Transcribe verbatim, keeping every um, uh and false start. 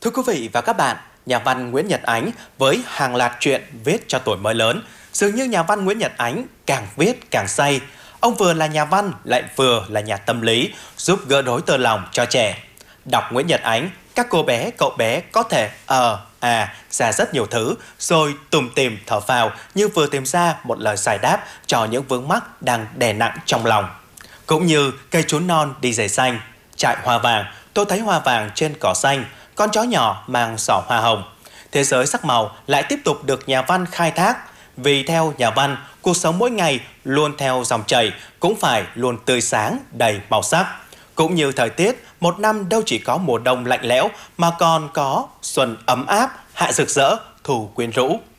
Thưa quý vị và các bạn, nhà văn Nguyễn Nhật Ánh với hàng loạt truyện viết cho tuổi mới lớn, dường như nhà văn Nguyễn Nhật Ánh càng viết càng say. Ông vừa là nhà văn lại vừa là nhà tâm lý, giúp gỡ rối tơ lòng cho trẻ. Đọc Nguyễn Nhật Ánh, các cô bé, cậu bé có thể ờ, à ra rất nhiều thứ, rồi tùm tìm thở phào như vừa tìm ra một lời giải đáp cho những vướng mắc đang đè nặng trong lòng. Cũng như cây chuối non đi giày xanh, trại hoa vàng, tôi thấy hoa vàng trên cỏ xanh, con chó nhỏ mang giỏ hoa hồng. Thế giới sắc màu lại tiếp tục được nhà văn khai thác. Vì theo nhà văn, cuộc sống mỗi ngày luôn theo dòng chảy, cũng phải luôn tươi sáng, đầy màu sắc. Cũng như thời tiết, một năm đâu chỉ có mùa đông lạnh lẽo mà còn có xuân ấm áp, hạ rực rỡ, thu quyến rũ.